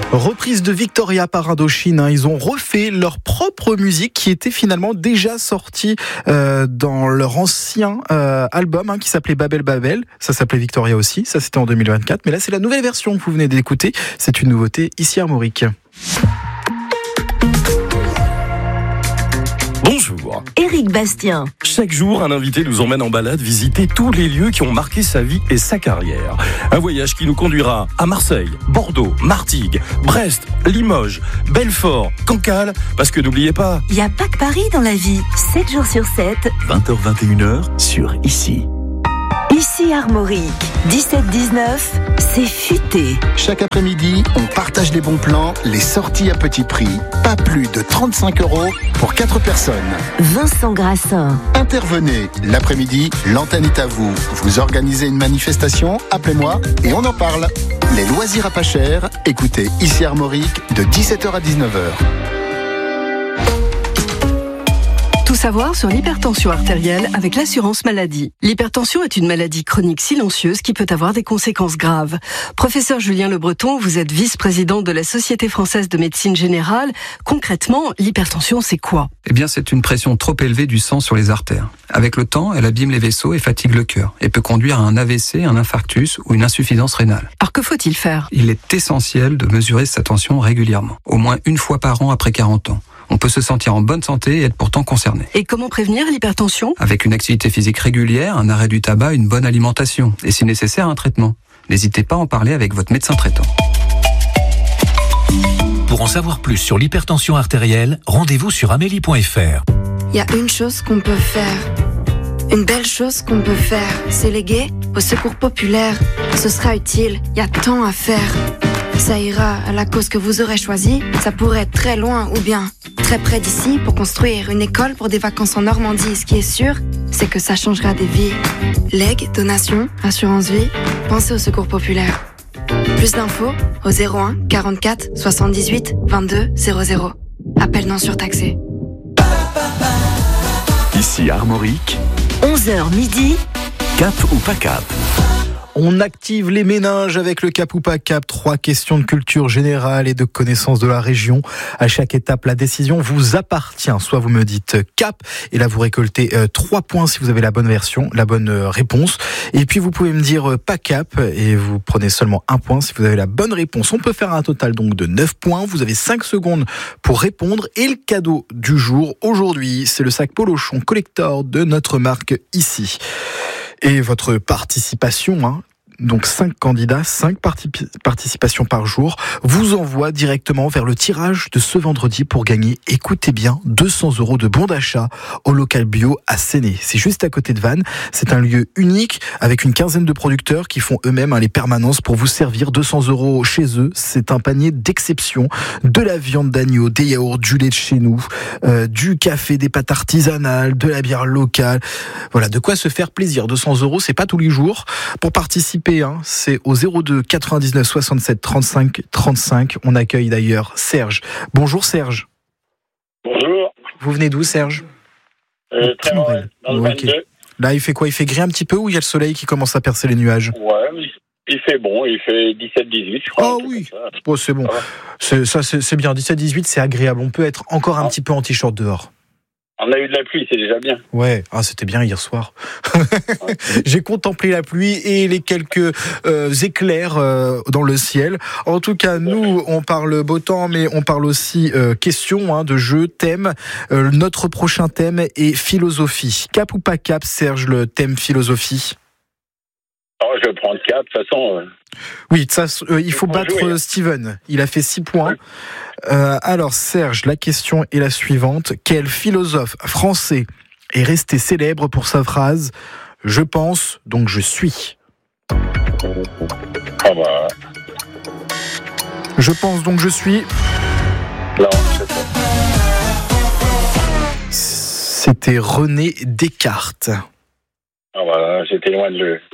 Reprise de Victoria par Indochine. Ils ont refait leur propre musique qui était finalement déjà sortie dans leur ancien album qui s'appelait Babel Babel. Ça s'appelait Victoria aussi. Ça, c'était en 2024. Mais là, c'est la nouvelle version que vous venez d'écouter. C'est une nouveauté ici à Armorique. Bonjour. Éric Bastien. Chaque jour, un invité nous emmène en balade visiter tous les lieux qui ont marqué sa vie et sa carrière. Un voyage qui nous conduira à Marseille, Bordeaux, Martigues, Brest, Limoges, Belfort, Cancale, parce que n'oubliez pas... Il n'y a pas que Paris dans la vie. 7 jours sur 7. 20h-21h sur Ici. Ici Armorique. 17-19, c'est futé. Chaque après-midi, on partage les bons plans, les sorties à petit prix. Pas plus de 35 € pour 4 personnes. Vincent Grassin. Intervenez. L'après-midi, l'antenne est à vous. Vous organisez une manifestation, appelez-moi et on en parle. Les loisirs à pas cher, écoutez Ici Armorique de 17h à 19h. Tout savoir sur l'hypertension artérielle avec l'assurance maladie. L'hypertension est une maladie chronique silencieuse qui peut avoir des conséquences graves. Professeur Julien Le Breton, vous êtes vice-président de la Société française de médecine générale. Concrètement, l'hypertension, c'est quoi ? Eh bien, c'est une pression trop élevée du sang sur les artères. Avec le temps, elle abîme les vaisseaux et fatigue le cœur et peut conduire à un AVC, un infarctus ou une insuffisance rénale. Alors que faut-il faire ? Il est essentiel de mesurer sa tension régulièrement, au moins une fois par an après 40 ans. On peut se sentir en bonne santé et être pourtant concerné. Et comment prévenir l'hypertension ? Avec une activité physique régulière, un arrêt du tabac, une bonne alimentation et si nécessaire un traitement. N'hésitez pas à en parler avec votre médecin traitant. Pour en savoir plus sur l'hypertension artérielle, rendez-vous sur amélie.fr. Il y a une chose qu'on peut faire. Une belle chose qu'on peut faire, c'est léguer au secours populaire. Ce sera utile, il y a tant à faire. Ça ira à la cause que vous aurez choisie. Ça pourrait être très loin ou bien très près d'ici pour construire une école pour des vacances en Normandie. Ce qui est sûr, c'est que ça changera des vies. Legs, donations, assurance vie, pensez au secours populaire. Plus d'infos au 01 44 78 22 00. Appel non surtaxé. Ici Armorique, 11h midi. cap ou pas cap. On active les méninges avec le Cap ou pas Cap. 3 questions de culture générale et de connaissance de la région. À chaque étape, la décision vous appartient. Soit vous me dites Cap, et là vous récoltez 3 points si vous avez la bonne version, la bonne réponse. Et puis vous pouvez me dire pas Cap, et vous prenez seulement 1 point si vous avez la bonne réponse. On peut faire un total donc de 9 points. Vous avez 5 secondes pour répondre. Et le cadeau du jour, aujourd'hui, c'est le sac Polochon Collector de notre marque Ici. Et votre participation, donc 5 candidats, 5 participations par jour, vous envoie directement vers le tirage de ce vendredi pour gagner, écoutez bien, 200 € de bons d'achat au local bio à Séné. C'est juste à côté de Vannes. C'est un lieu unique avec une quinzaine de producteurs qui font eux-mêmes les permanences pour vous servir. 200 € chez eux. C'est un panier d'exception. De la viande d'agneau, des yaourts, du lait de chez nous, du café, des pâtes artisanales, de la bière locale. Voilà, de quoi se faire plaisir. 200 €, c'est pas tous les jours. Pour participer, c'est au 02 99 67 35 35. On accueille d'ailleurs Serge. Bonjour Serge. Bonjour. Vous venez d'où Serge? Très mauvais, dans le 22. Là il fait quoi? Il fait gris un petit peu ou il y a le soleil qui commence à percer les nuages? Ouais, il fait bon, il fait 17-18 je crois. Oh oui, oh, c'est bon. C'est bien, 17-18 c'est agréable. On peut être encore un petit peu en t-shirt dehors. On a eu de la pluie, c'est déjà bien. Ouais, c'était bien hier soir. J'ai contemplé la pluie et les quelques éclairs dans le ciel. En tout cas, nous, on parle beau temps, mais on parle aussi questions de jeux, thèmes. Notre prochain thème est philosophie. Cap ou pas cap, Serge, le thème philosophie? Oh, je vais prendre cap, de toute façon. Oui, ça, il faut battre Steven. Il a fait 6 points. Alors, Serge, la question est la suivante. Quel philosophe français est resté célèbre pour sa phrase « Je pense, donc je suis ». Je pense, donc je suis. Non, je sais pas. C'était René Descartes. Ah voilà, j'étais loin de le.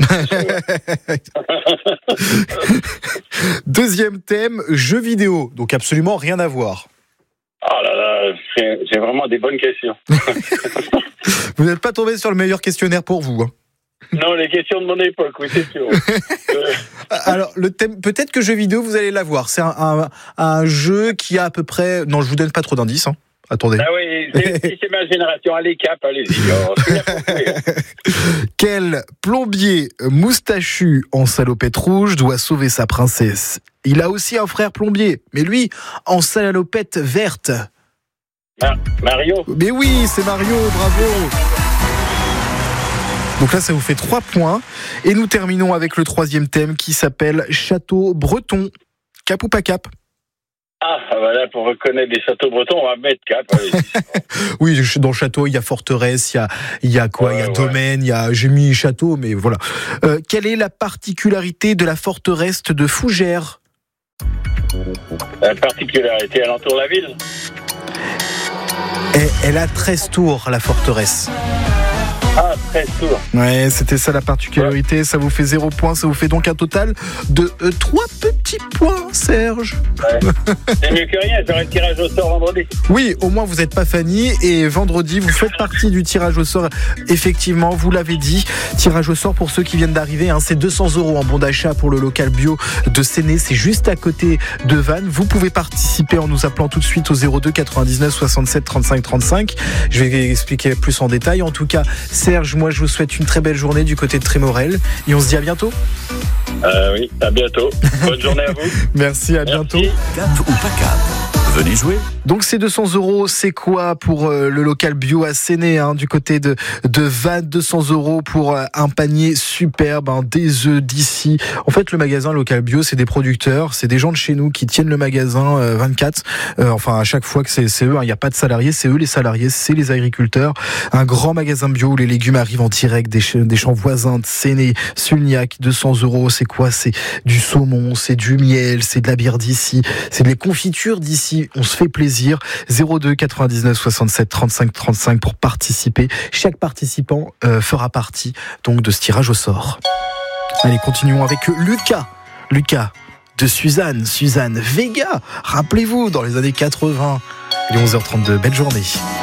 Deuxième thème, jeux vidéo. Donc absolument rien à voir. Oh là là, j'ai vraiment des bonnes questions. Vous n'êtes pas tombé sur le meilleur questionnaire pour vous. Non, les questions de mon époque, oui, c'est sûr. Alors, le thème, peut-être que jeu vidéo, vous allez l'avoir. C'est un jeu qui a à peu près... Non, je vous donne pas trop d'indices. Hein. Attendez. Ah oui, c'est ma génération. Allez, Cap, allez-y. Quel plombier moustachu en salopette rouge doit sauver sa princesse? Il a aussi un frère plombier, mais lui, en salopette verte. Mario. Mais oui, c'est Mario, bravo. Donc là, ça vous fait 3 points. Et nous terminons avec le 3e thème qui s'appelle Château breton. Cap ou pas cap? Ah, voilà, pour reconnaître les châteaux bretons, on va mettre Cap. Oui, dans le château, il y a forteresse, il y a quoi? Il y a domaine, j'ai mis château, mais voilà. Quelle est la particularité de la forteresse de Fougères? La particularité, elle entoure la ville. Elle a 13 tours, la forteresse. Ah, 13 tours. Ouais, c'était ça la particularité. Ouais. Ça vous fait 0 points. Ça vous fait donc un total de 3 petits points, Serge. Ouais. C'est mieux que rien. J'aurai le tirage au sort vendredi. Oui, au moins vous n'êtes pas Fanny. Et vendredi, vous faites partie du tirage au sort. Effectivement, vous l'avez dit. Tirage au sort pour ceux qui viennent d'arriver. Hein, c'est 200 € en bon d'achat pour le local bio de Séné. C'est juste à côté de Vannes. Vous pouvez participer en nous appelant tout de suite au 02 99 67 35 35. Je vais expliquer plus en détail. En tout cas, Serge, moi je vous souhaite une très belle journée du côté de Trémorel et on se dit à bientôt. Oui, à bientôt. Bonne journée à vous. Merci, à bientôt. Cap ou pas cap? Venez jouer. Donc ces 200 €, c'est quoi pour le local bio à Séné, hein, du côté de Vannes? 200 € pour un panier superbe, hein, des œufs d'ici. En fait, le magasin local bio, c'est des producteurs, c'est des gens de chez nous qui tiennent le magasin 24. Enfin, à chaque fois que c'est eux, il n'y a pas de salariés, c'est eux les salariés, c'est les agriculteurs. Un grand magasin bio où les légumes arrivent en direct des champs voisins de Séné, Sulniac. 200 €, c'est quoi? C'est du saumon, c'est du miel, c'est de la bière d'ici, c'est des confitures d'ici. On se fait plaisir. 02 99 67 35 35 pour participer. Chaque participant fera partie donc de ce tirage au sort. Allez, continuons avec Lucas de Suzanne Vega. Rappelez-vous, dans les années 80. Il est 11h32. Belle journée.